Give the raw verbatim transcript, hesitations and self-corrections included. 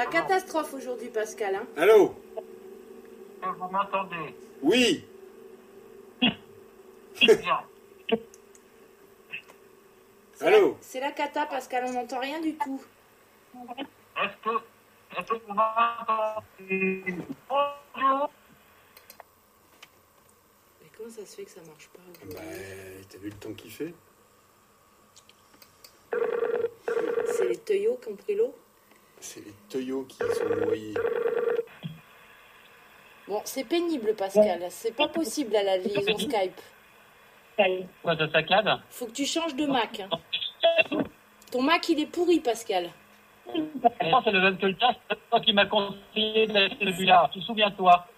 la catastrophe aujourd'hui, Pascal. Hein. Allô? Vous m'entendez? Oui. Bien. Allô? C'est la cata, Pascal, on n'entend rien du tout. Est-ce que, est-ce que vous m'entendez? Bonjour. Mais comment ça se fait que ça marche pas aujourd'hui? Bah, t'as vu le temps qu'il fait? C'est les teuillots qui ont pris l'eau? C'est les teuillots qui sont noyés. Bon, c'est pénible, Pascal. C'est pas possible à la liaison Skype. Quoi, de saccade? Faut que tu changes de Mac. Hein. Ton Mac, il est pourri, Pascal. C'est le même que le tien, c'est toi qui m'as conseillé d'acheter celui-là. Tu te souviens-toi?